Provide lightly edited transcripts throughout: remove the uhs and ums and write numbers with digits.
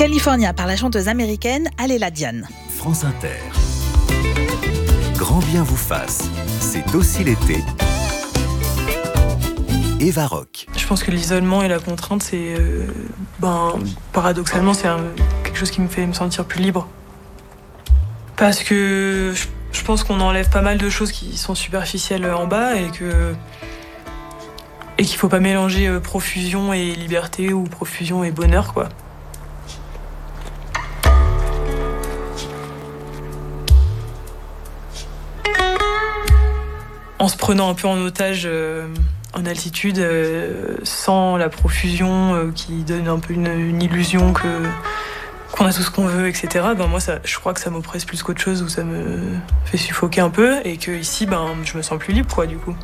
California par la chanteuse américaine Aléla Diane. France Inter. Grand bien vous fasse, c'est aussi l'été. Eva Rock. Je pense que l'isolement et la contrainte, c'est paradoxalement, c'est quelque chose qui me fait me sentir plus libre. Parce que je pense qu'on enlève pas mal de choses qui sont superficielles en bas et qu'il faut pas mélanger profusion et liberté ou profusion et bonheur, quoi. En se prenant un peu en otage en altitude, sans la profusion qui donne un peu une illusion qu'on a tout ce qu'on veut, etc. Moi, je crois que ça m'oppresse plus qu'autre chose, ou ça me fait suffoquer un peu, et que ici, je me sens plus libre, quoi, du coup.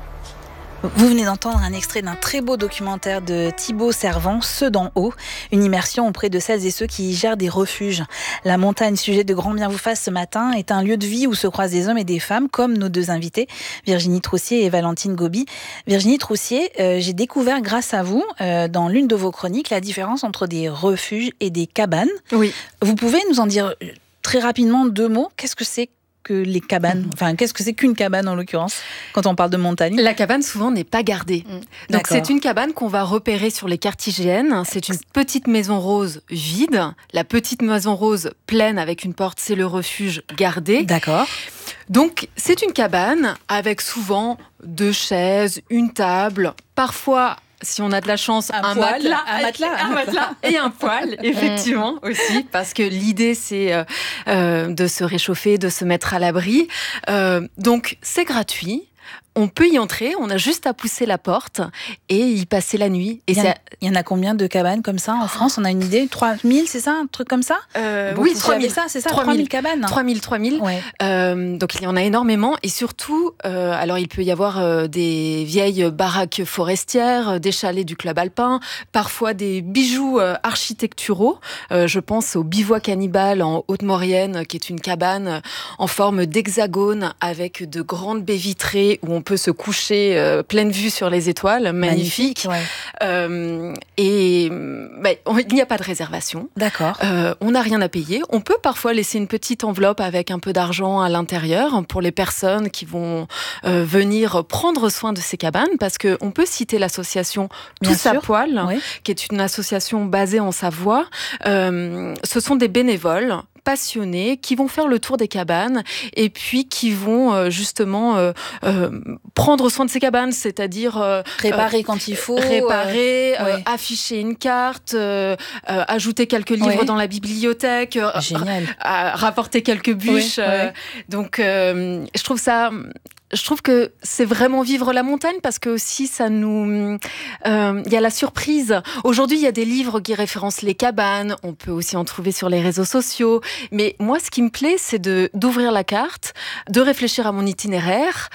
Vous venez d'entendre un extrait d'un très beau documentaire de Thibaut Servan, Ceux d'en haut, une immersion auprès de celles et ceux qui y gèrent des refuges. La montagne, sujet de grand bien vous fasse ce matin, est un lieu de vie où se croisent des hommes et des femmes, comme nos deux invités, Virginie Troussier et Valentine Gobi. Virginie Troussier, j'ai découvert grâce à vous, dans l'une de vos chroniques, la différence entre des refuges et des cabanes. Oui. Vous pouvez nous en dire très rapidement 2 mots ? Qu'est-ce que c'est que les cabanes, qu'est-ce que c'est qu'une cabane en l'occurrence, quand on parle de montagne? La cabane souvent n'est pas gardée. Donc c'est une cabane qu'on va repérer sur les cartes IGN. C'est une petite maison rose vide. La petite maison rose pleine avec une porte, c'est le refuge gardé. D'accord. Donc c'est une cabane avec souvent 2 chaises, une table, parfois, si on a de la chance, un matelas et un poêle, effectivement, aussi, parce que l'idée, c'est de se réchauffer, de se mettre à l'abri. Donc, c'est gratuit. On peut y entrer, on a juste à pousser la porte et y passer la nuit. Il y en a combien de cabanes comme ça en France ? On a une idée ? 3000, c'est ça ? Un truc comme ça ? Oui, 3000. C'est ça, 3000 cabanes. 3000. Ouais. Donc il y en a énormément. Et surtout, alors il peut y avoir des vieilles baraques forestières, des chalets du club alpin, parfois des bijoux architecturaux. Je pense au bivouac cannibale en Haute-Maurienne, qui est une cabane en forme d'hexagone avec de grandes baies vitrées où on peut se coucher pleine vue sur les étoiles, magnifique. Ouais. Il n'y a pas de réservation. D'accord. On n'a rien à payer. On peut parfois laisser une petite enveloppe avec un peu d'argent à l'intérieur pour les personnes qui vont venir prendre soin de ces cabanes, parce qu'on peut citer l'association Tous à poil, qui est une association basée en Savoie. Ce sont des bénévoles passionnés qui vont faire le tour des cabanes et puis qui vont justement prendre soin de ces cabanes, c'est-à-dire réparer quand il faut, afficher une carte, ajouter quelques livres dans la bibliothèque, rapporter quelques bûches. Donc je trouve que c'est vraiment vivre la montagne, parce que aussi ça nous... Il y a la surprise. Aujourd'hui, il y a des livres qui référencent les cabanes. On peut aussi en trouver sur les réseaux sociaux. Mais moi, ce qui me plaît, c'est d'ouvrir la carte, de réfléchir à mon itinéraire,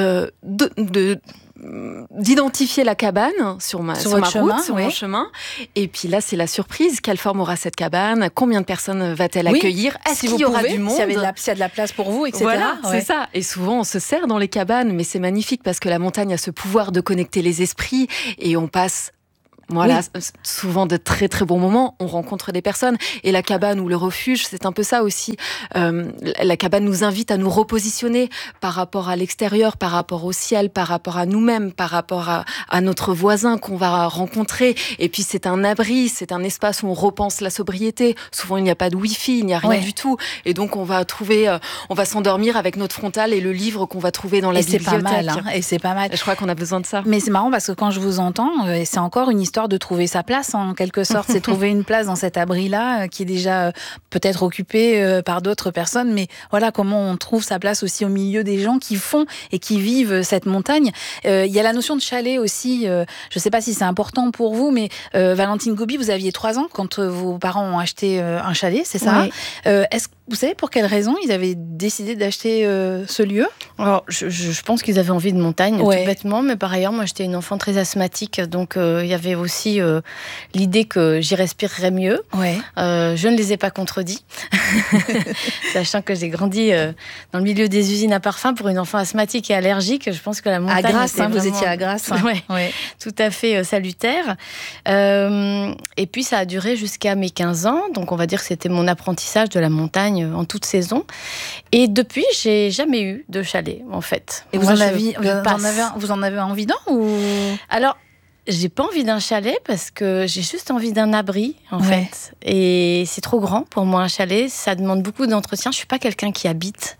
d'identifier la cabane sur ma route, sur mon chemin. Et puis là, c'est la surprise. Quelle forme aura cette cabane ? Combien de personnes va-t-elle accueillir ? Est-ce qu'il y aura du monde ? S'il y a de la place pour vous, etc. Voilà, c'est ça. Et souvent, on se sert dans les cabanes, mais c'est magnifique parce que la montagne a ce pouvoir de connecter les esprits et on passe... souvent de très très bons moments, on rencontre des personnes, et la cabane ou le refuge, c'est un peu ça aussi. La cabane nous invite à nous repositionner par rapport à l'extérieur, par rapport au ciel, par rapport à nous-mêmes, par rapport à notre voisin qu'on va rencontrer, et puis c'est un abri, c'est un espace où on repense la sobriété. Souvent il n'y a pas de wifi, il n'y a rien du tout, et donc on va s'endormir avec notre frontale et le livre qu'on va trouver dans la bibliothèque. Et c'est pas mal. Je crois qu'on a besoin de ça. Mais c'est marrant parce que quand je vous entends, c'est encore une histoire de trouver sa place, en quelque sorte. C'est trouver une place dans cet abri-là qui est déjà peut-être occupé par d'autres personnes, mais voilà, comment on trouve sa place aussi au milieu des gens qui font et qui vivent cette montagne. Il y a la notion de chalet aussi. Je ne sais pas si c'est important pour vous, mais Valentine Gobi, vous aviez 3 ans quand vos parents ont acheté un chalet, c'est ça ? Est-ce que vous savez pour quelle raison ils avaient décidé d'acheter ce lieu ? Alors, je pense qu'ils avaient envie de montagne, tout bêtement, mais par ailleurs, moi, j'étais une enfant très asthmatique, donc il y avait aussi l'idée que j'y respirerais mieux. Je ne les ai pas contredits. Sachant que j'ai grandi dans le milieu des usines à parfum pour une enfant asthmatique et allergique, je pense que la montagne... À Grasse, vraiment... vous étiez à Grasse. Ouais. Tout à fait salutaire. Et puis ça a duré jusqu'à mes 15 ans, donc on va dire que c'était mon apprentissage de la montagne en toute saison. Et depuis, j'ai jamais eu de chalet, en fait. Et vous en avez envie d'un ou... Alors, j'ai pas envie d'un chalet parce que j'ai juste envie d'un abri, en fait. Et c'est trop grand pour moi, un chalet. Ça demande beaucoup d'entretien. Je suis pas quelqu'un qui habite.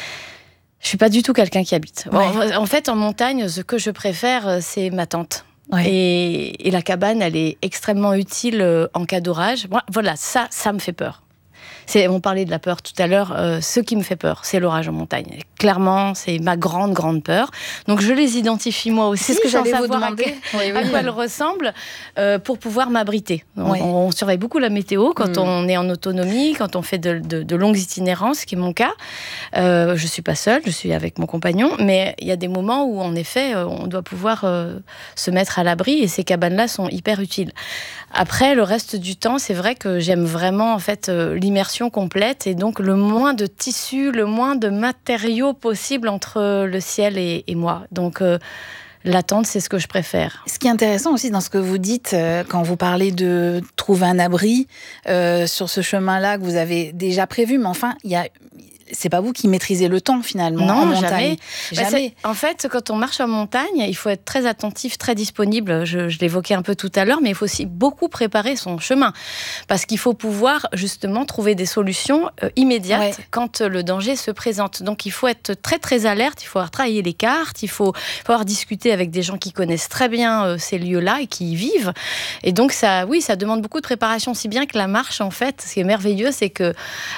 Je suis pas du tout quelqu'un qui habite. Ouais. En fait, en montagne, ce que je préfère, c'est ma tente. Ouais. Et la cabane, elle est extrêmement utile en cas d'orage. Voilà, ça me fait peur. On parlait de la peur tout à l'heure. Ce qui me fait peur, c'est l'orage en montagne. Clairement, c'est ma grande, grande peur. Donc, je les identifie moi aussi. C'est ce que j'allais vous demander. À quoi elles ressemblent pour pouvoir m'abriter. On surveille beaucoup la météo quand on est en autonomie, quand on fait de longues itinérances, ce qui est mon cas. Je ne suis pas seule, je suis avec mon compagnon. Mais il y a des moments où, en effet, on doit pouvoir se mettre à l'abri. Et ces cabanes-là sont hyper utiles. Après, le reste du temps, c'est vrai que j'aime vraiment en fait, l'immersion complète et donc le moins de tissus, le moins de matériaux possible entre le ciel et moi. Donc, la tente, c'est ce que je préfère. Ce qui est intéressant aussi dans ce que vous dites, quand vous parlez de trouver un abri sur ce chemin-là que vous avez déjà prévu, mais enfin, c'est pas vous qui maîtrisez le temps finalement. Non, en montagne. Jamais. En fait, quand on marche en montagne, il faut être très attentif, très disponible. Je l'évoquais un peu tout à l'heure, mais il faut aussi beaucoup préparer son chemin. Parce qu'il faut pouvoir justement trouver des solutions immédiates quand le danger se présente. Donc il faut être très très alerte, il faut avoir travaillé les cartes, il faut avoir discuté avec des gens qui connaissent très bien ces lieux-là et qui y vivent. Et donc ça demande beaucoup de préparation, si bien que la marche, en fait, ce qui est merveilleux, c'est que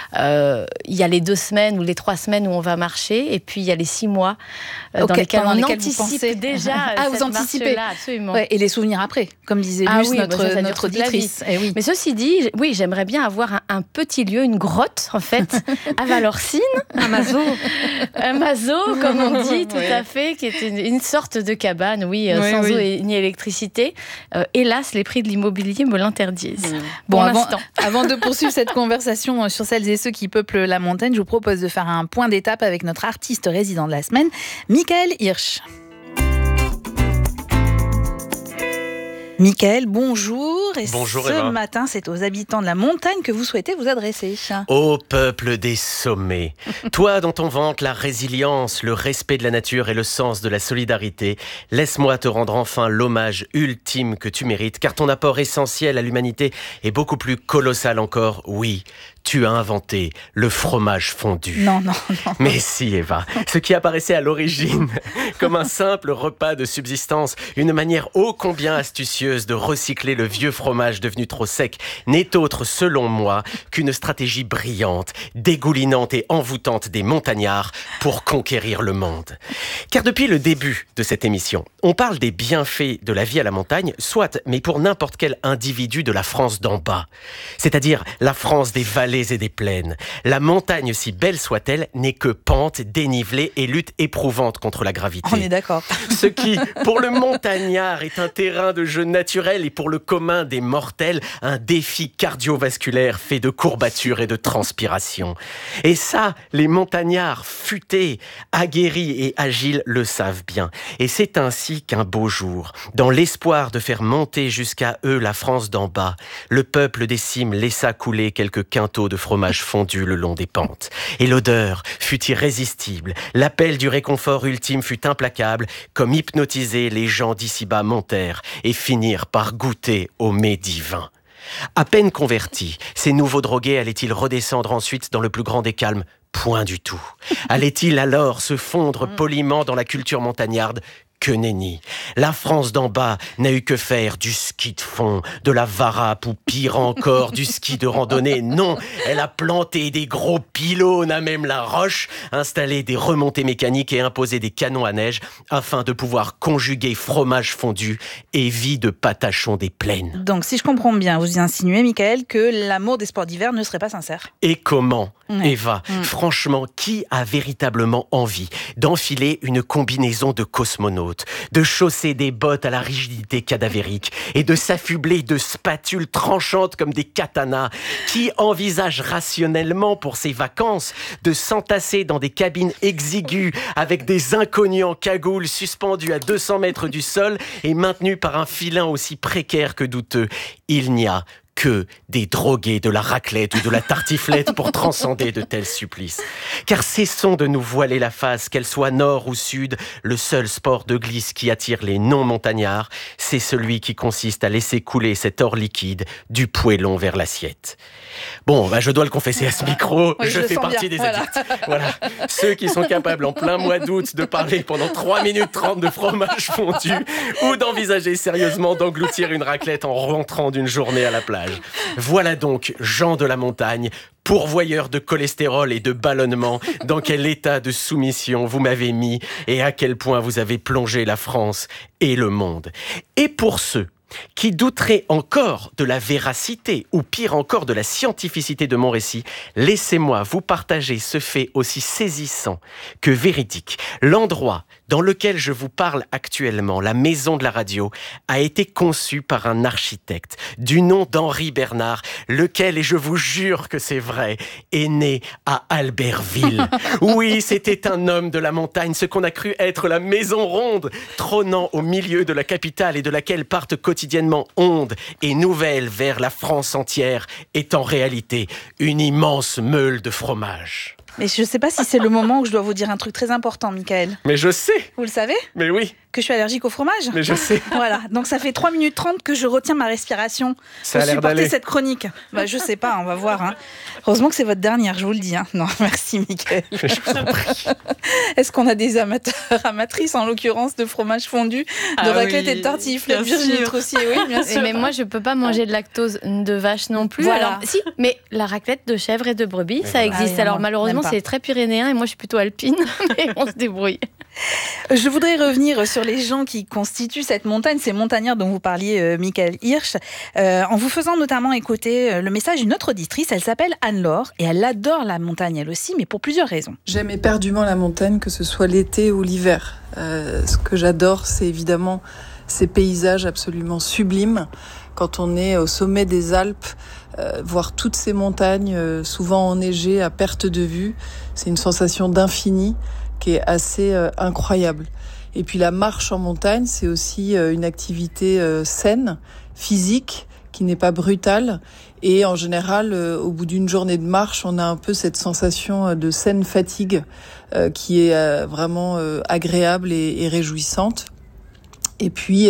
il y a les 2 semaines ou les 3 semaines où on va marcher, et puis il y a les 6 mois dans lesquels on anticipe déjà vous anticipez là, absolument. Et les souvenirs après, comme disait Luce, notre auditrice. Mais ceci dit, j'aimerais bien avoir un petit lieu, une grotte en fait, à Valorcine, un mazo, comme on dit, tout à fait, qui est une sorte de cabane, sans eau ni électricité. Hélas, les prix de l'immobilier me l'interdisent. Bon, avant de poursuivre cette conversation sur celles et ceux qui peuplent la montagne, je vous propose de faire un point d'étape avec notre artiste résident de la semaine, Michael Hirsch. Michael, bonjour. Bonjour ce Eva. Matin, c'est aux habitants de la montagne que vous souhaitez vous adresser. Ô peuple des sommets, toi dont on vante la résilience, le respect de la nature et le sens de la solidarité, laisse-moi te rendre enfin l'hommage ultime que tu mérites, car ton apport essentiel à l'humanité est beaucoup plus colossal encore, oui. Tu as inventé le fromage fondu. Non. Mais si, Eva, ce qui apparaissait à l'origine comme un simple repas de subsistance, une manière ô combien astucieuse de recycler le vieux fromage devenu trop sec, n'est autre, selon moi, qu'une stratégie brillante, dégoulinante et envoûtante des montagnards pour conquérir le monde. Car depuis le début de cette émission, on parle des bienfaits de la vie à la montagne, soit, mais pour n'importe quel individu de la France d'en bas. C'est-à-dire la France des vallées et des plaines. La montagne, si belle soit-elle, n'est que pente, dénivelée et lutte éprouvante contre la gravité. On est d'accord. Ce qui, pour le montagnard, est un terrain de jeu naturel et pour le commun des mortels, un défi cardiovasculaire fait de courbatures et de transpiration. Et ça, les montagnards futés, aguerris et agiles le savent bien. Et c'est ainsi qu'un beau jour, dans l'espoir de faire monter jusqu'à eux la France d'en bas, le peuple des cimes laissa couler quelques quintaux de fromage fondu le long des pentes. Et l'odeur fut irrésistible. L'appel du réconfort ultime fut implacable. Comme hypnotisés, les gens d'ici-bas montèrent et finirent par goûter au mets divin. À peine convertis, ces nouveaux drogués allaient-ils redescendre ensuite dans le plus grand des calmes ? Point du tout. Allait-il alors se fondre poliment dans la culture montagnarde ? Que nenni. La France d'en bas n'a eu que faire du ski de fond, de la varap ou pire encore, du ski de randonnée. Non, elle a planté des gros pylônes à même la roche, installé des remontées mécaniques et imposé des canons à neige afin de pouvoir conjuguer fromage fondu et vie de patachon des plaines. Donc, si je comprends bien, vous insinuez, Michael, que l'amour des sports d'hiver ne serait pas sincère. Et comment, Eva, franchement, qui a véritablement envie d'enfiler une combinaison de cosmonautes côte, de chausser des bottes à la rigidité cadavérique et de s'affubler de spatules tranchantes comme des katanas, qui envisage rationnellement pour ses vacances de s'entasser dans des cabines exiguës avec des inconnus en cagoule suspendus à 200 mètres du sol et maintenus par un filin aussi précaire que douteux. Il n'y a que des drogués de la raclette ou de la tartiflette pour transcender de tels supplices. Car cessons de nous voiler la face, qu'elle soit nord ou sud, le seul sport de glisse qui attire les non-montagnards, c'est celui qui consiste à laisser couler cet or liquide du poêlon vers l'assiette. Bon, je dois le confesser à ce micro, oui, je fais partie des addicts. Voilà. Ceux qui sont capables en plein mois d'août de parler pendant 3 minutes 30 de fromage fondu ou d'envisager sérieusement d'engloutir une raclette en rentrant d'une journée à la plage. Voilà donc Jean de la Montagne, pourvoyeur de cholestérol et de ballonnement, dans quel état de soumission vous m'avez mis et à quel point vous avez plongé la France et le monde. Et pour ceux qui douteraient encore de la véracité ou pire encore de la scientificité de mon récit, laissez-moi vous partager ce fait aussi saisissant que véridique. L'endroit dans lequel je vous parle actuellement, la maison de la radio, a été conçu par un architecte du nom d'Henri Bernard, lequel, et je vous jure que c'est vrai, est né à Albertville. Oui, c'était un homme de la montagne, ce qu'on a cru être la maison ronde, trônant au milieu de la capitale et de laquelle partent quotidiennement ondes et nouvelles vers la France entière, est en réalité une immense meule de fromage. Mais je ne sais pas si c'est le moment où je dois vous dire un truc très important, Michael. Mais je sais. Vous le savez ? Mais oui. Que je suis allergique au fromage ? Mais je sais. Voilà, donc ça fait 3 minutes 30 que je retiens ma respiration ça pour a l'air supporter d'aller. cette chronique. Je sais pas, on va voir. Hein. Heureusement que c'est votre dernière, je vous le dis. Hein. Non, merci Michael. Je vous en prie. Est-ce qu'on a des amateurs, amatrices en l'occurrence de fromage fondu, de raclette et de tartiflette, Virginie Troussier, oui, bien sûr. Mais moi, je peux pas manger de lactose de vache non plus. Voilà. Alors, si, mais la raclette de chèvre et de brebis, ça existe. oui, Alors non, malheureusement, même pas. c'est très pyrénéen et moi, je suis plutôt alpine, mais on se débrouille. Je voudrais revenir sur les gens qui constituent cette montagne, ces montagnards dont vous parliez, Michael Hirsch, en vous faisant notamment écouter le message d'une autre auditrice. Elle s'appelle Anne-Laure et elle adore la montagne elle aussi, mais pour plusieurs raisons. J'aime éperdument la montagne, que ce soit l'été ou l'hiver. Ce que j'adore, c'est évidemment ces paysages absolument sublimes. Quand on est au sommet des Alpes, voir toutes ces montagnes, souvent enneigées à perte de vue, c'est une sensation d'infini qui est assez incroyable. Et puis la marche en montagne, c'est aussi une activité saine, physique, qui n'est pas brutale. Et en général, au bout d'une journée de marche, on a un peu cette sensation de saine fatigue qui est vraiment agréable et réjouissante. Et puis,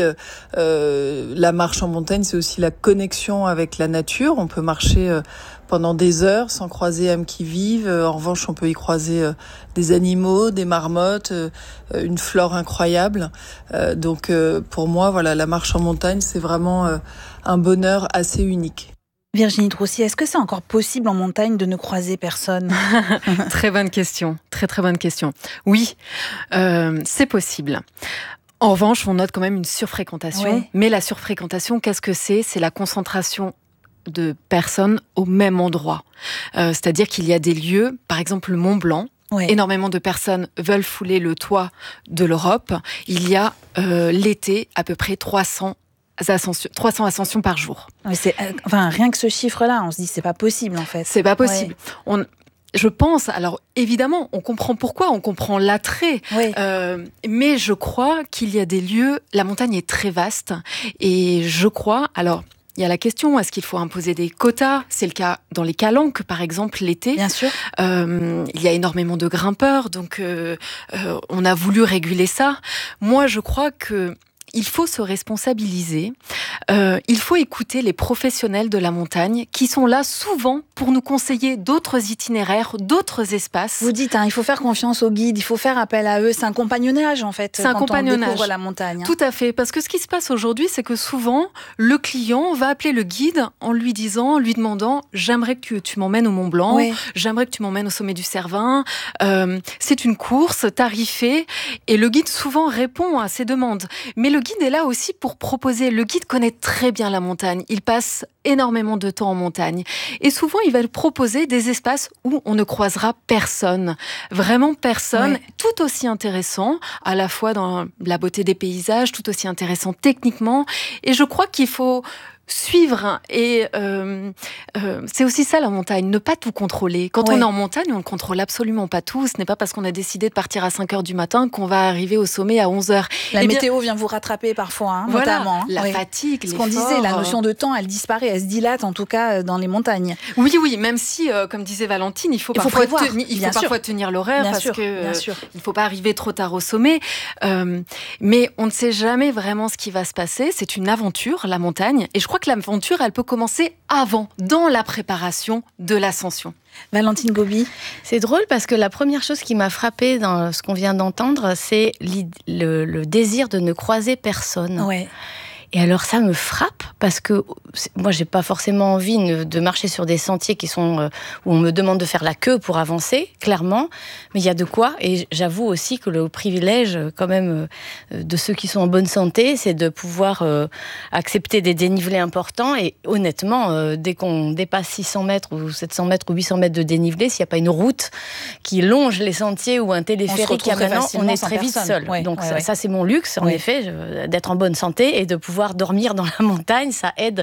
la marche en montagne, c'est aussi la connexion avec la nature. On peut marcher pendant des heures sans croiser âme qui vive. En revanche, on peut y croiser des animaux, des marmottes, une flore incroyable. Donc, pour moi, voilà, la marche en montagne, c'est vraiment un bonheur assez unique. Virginie Troussier, est-ce que c'est encore possible en montagne de ne croiser personne ? Très bonne question, très très bonne question. Oui, c'est possible. En revanche, on note quand même une surfréquentation. Oui. Mais la surfréquentation, qu'est-ce que c'est ? C'est la concentration de personnes au même endroit. C'est-à-dire qu'il y a des lieux, par exemple le Mont Blanc, Oui. énormément de personnes veulent fouler le toit de l'Europe. Il y a l'été à peu près 300 ascensions par jour. Oui, rien que ce chiffre-là, on se dit c'est pas possible en fait. C'est pas possible. Ouais. Je pense, alors évidemment, on comprend pourquoi, on comprend l'attrait, Oui. Mais je crois qu'il y a des lieux, la montagne est très vaste, et je crois, alors il y a la question, est-ce qu'il faut imposer des quotas ? C'est le cas dans les calanques, par exemple, l'été. Bien sûr. Il y a énormément de grimpeurs, donc on a voulu réguler ça. Moi, je crois que il faut se responsabiliser, il faut écouter les professionnels de la montagne qui sont là souvent pour nous conseiller d'autres itinéraires, d'autres espaces. Vous dites, il faut faire confiance aux guides, il faut faire appel à eux. C'est un compagnonnage en fait. C'est un compagnonnage. On découvre la montagne. Tout à fait, parce que ce qui se passe aujourd'hui, c'est que souvent, le client va appeler le guide en lui demandant « J'aimerais que tu m'emmènes au Mont Blanc, Oui. J'aimerais que tu m'emmènes au sommet du Cervin. » C'est une course tarifée et le guide souvent répond à ces demandes. Mais le le guide est là aussi pour proposer. Le guide connaît très bien la montagne. Il passe énormément de temps en montagne. Et souvent, il va proposer des espaces où on ne croisera personne. Vraiment personne. Ouais. Tout aussi intéressant, à la fois dans la beauté des paysages, tout aussi intéressant techniquement. Et je crois qu'il faut suivre, et c'est aussi ça la montagne, ne pas tout contrôler. Quand on est en montagne, on ne contrôle absolument pas tout. Ce n'est pas parce qu'on a décidé de partir à 5h du matin qu'on va arriver au sommet à 11h. La météo vient vous rattraper parfois, notamment. La fatigue, ce qu'on disait, la notion de temps, elle disparaît, elle se dilate en tout cas dans les montagnes. Oui, même si, comme disait Valentine, il faut parfois tenir l'horaire, parce que il ne faut pas arriver trop tard au sommet. Mais on ne sait jamais vraiment ce qui va se passer. C'est une aventure, la montagne, et je crois que l'aventure, elle peut commencer avant, dans la préparation de l'ascension. Valentine Gobi. C'est drôle parce que la première chose qui m'a frappée dans ce qu'on vient d'entendre, c'est le désir de ne croiser personne. Ouais. Et alors ça me frappe parce que moi j'ai pas forcément envie de marcher sur des sentiers qui sont où on me demande de faire la queue pour avancer, clairement, mais il y a de quoi. Et j'avoue aussi que le privilège quand même de ceux qui sont en bonne santé, c'est de pouvoir accepter des dénivelés importants. Et honnêtement, dès qu'on dépasse 600 mètres ou 700 mètres ou 800 mètres de dénivelé, s'il n'y a pas une route qui longe les sentiers ou un téléphérique qui amène, on est très vite seul. Donc ça c'est mon luxe en effet, d'être en bonne santé et de pouvoir dormir dans la montagne, ça aide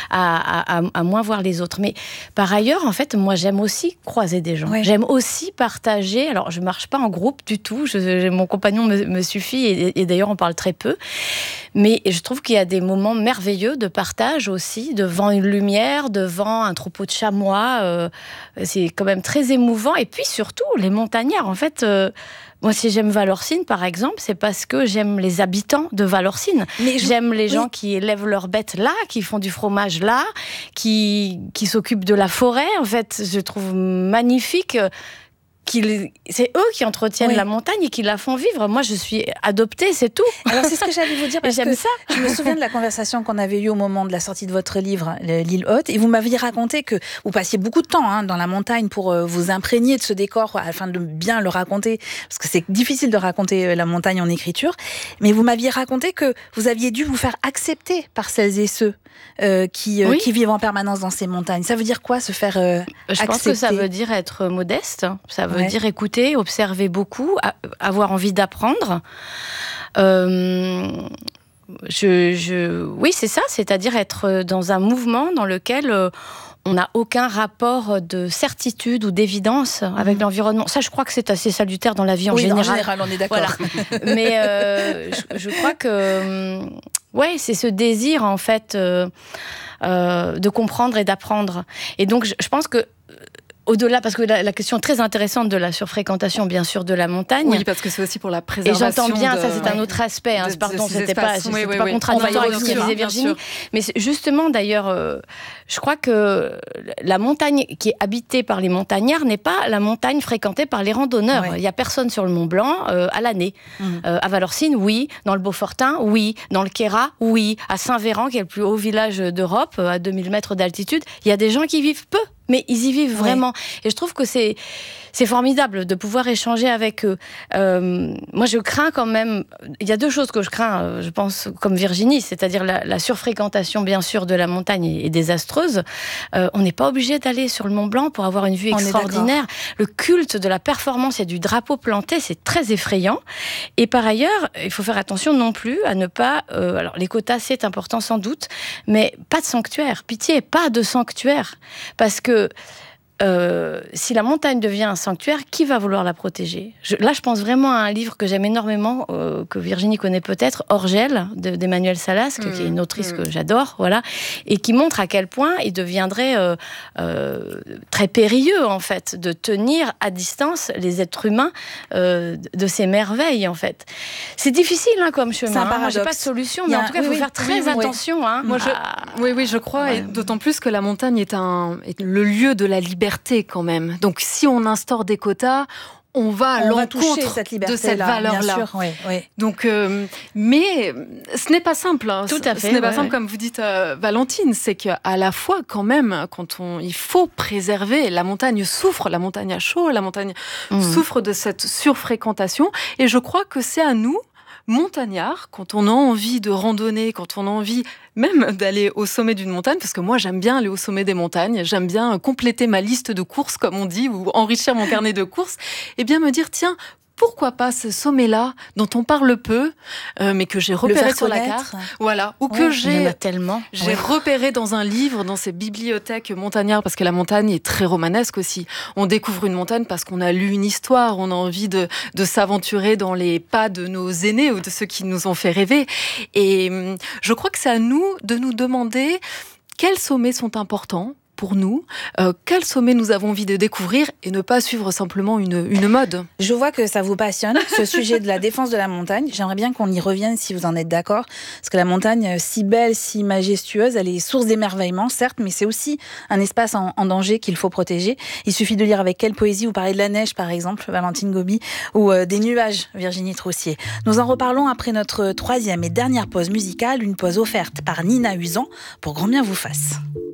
à moins voir les autres. Mais par ailleurs, en fait, moi, j'aime aussi croiser des gens. Ouais. J'aime aussi partager. Alors, je marche pas en groupe du tout. Mon compagnon me suffit et d'ailleurs, on parle très peu. Mais je trouve qu'il y a des moments merveilleux de partage aussi, devant une lumière, devant un troupeau de chamois. C'est quand même très émouvant. Et puis surtout, les montagnards, en fait... Moi, si j'aime Valorcine, par exemple, c'est parce que j'aime les habitants de Valorcine. J'aime les gens qui élèvent leurs bêtes là, qui font du fromage là, qui s'occupent de la forêt. En fait, je trouve magnifique... c'est eux qui entretiennent la montagne et qui la font vivre. Moi, je suis adoptée, c'est tout. Alors, c'est ce que j'allais vous dire, parce que je me souviens de la conversation qu'on avait eue au moment de la sortie de votre livre, L'île Haute, et vous m'aviez raconté que vous passiez beaucoup de temps dans la montagne pour vous imprégner de ce décor, afin de bien le raconter, parce que c'est difficile de raconter la montagne en écriture, mais vous m'aviez raconté que vous aviez dû vous faire accepter par celles et ceux qui vivent en permanence dans ces montagnes. Ça veut dire quoi, se faire accepter ? Je pense que ça veut dire être modeste, ça veut dire écouter, observer beaucoup, avoir envie d'apprendre. Oui, c'est ça, c'est-à-dire être dans un mouvement dans lequel on n'a aucun rapport de certitude ou d'évidence avec l'environnement. Ça, je crois que c'est assez salutaire dans la vie en général. En général, on est d'accord. Voilà. Mais je crois que c'est ce désir, en fait, de comprendre et d'apprendre. Et donc, je pense que au-delà, parce que la question très intéressante de la surfréquentation, bien sûr, de la montagne. Oui, parce que c'est aussi pour la préservation. Et j'entends bien, ça c'est un autre aspect. Pardon, c'était pas contradictoire avec ce que disait Virginie. Mais justement, d'ailleurs, je crois que la montagne qui est habitée par les montagnards n'est pas la montagne fréquentée par les randonneurs. Il n'y a personne sur le Mont Blanc à l'année. À Valorcine, oui. Dans le Beaufortin, oui. Dans le Queyras, oui. À Saint-Véran, qui est le plus haut village d'Europe, à 2000 mètres d'altitude, il y a des gens qui vivent peu. Mais ils y vivent vraiment. Et je trouve que c'est formidable de pouvoir échanger avec eux. Moi, je crains quand même... Il y a deux choses que je crains, je pense, comme Virginie, c'est-à-dire la surfréquentation, bien sûr, de la montagne est désastreuse. On n'est pas obligé d'aller sur le Mont Blanc pour avoir une vue extraordinaire. Le culte de la performance et du drapeau planté, c'est très effrayant. Et par ailleurs, il faut faire attention non plus à ne pas... alors, les quotas, c'est important sans doute, mais pas de sanctuaire. Pitié, pas de sanctuaire. Parce que si la montagne devient un sanctuaire, qui va vouloir la protéger ? Là, je pense vraiment à un livre que j'aime énormément, que Virginie connaît peut-être, Orgel, d'Emmanuelle Salasque, qui est une autrice que j'adore, voilà, et qui montre à quel point il deviendrait très périlleux, en fait, de tenir à distance les êtres humains de ces merveilles, en fait. C'est difficile comme chemin. Moi, j'ai pas de solution, mais en tout cas, il faut faire très attention. Moi, je crois, et d'autant plus que la montagne est le lieu de la liberté quand même. Donc si on instaure des quotas, on va à l'encontre de cette valeur-là. Donc, mais ce n'est pas simple. Tout à fait. Ce n'est pas simple, comme vous dites, Valentine. C'est qu'à la fois, quand même, il faut préserver. La montagne souffre, la montagne a chaud, la montagne souffre de cette surfréquentation. Et je crois que c'est à nous, montagnard, quand on a envie de randonner, quand on a envie même d'aller au sommet d'une montagne, parce que moi j'aime bien aller au sommet des montagnes, j'aime bien compléter ma liste de courses comme on dit, ou enrichir mon carnet de courses, et bien me dire tiens, pourquoi pas ce sommet-là dont on parle peu, mais que j'ai repéré sur la carte, voilà, ou que j'ai repéré dans un livre, dans ces bibliothèques montagnards, parce que la montagne est très romanesque aussi. On découvre une montagne parce qu'on a lu une histoire, on a envie de s'aventurer dans les pas de nos aînés ou de ceux qui nous ont fait rêver. Et je crois que c'est à nous de nous demander quels sommets sont importants pour nous, quel sommet nous avons envie de découvrir et ne pas suivre simplement une mode. Je vois que ça vous passionne, ce sujet de la défense de la montagne. J'aimerais bien qu'on y revienne si vous en êtes d'accord. Parce que la montagne, si belle, si majestueuse, elle est source d'émerveillement, certes, mais c'est aussi un espace en danger qu'il faut protéger. Il suffit de lire avec quelle poésie vous parlez de la neige, par exemple, Valentine Gobi, ou des nuages, Virginie Troussier. Nous en reparlons après notre troisième et dernière pause musicale, une pause offerte par Nina Usan pour Grand bien vous fasse.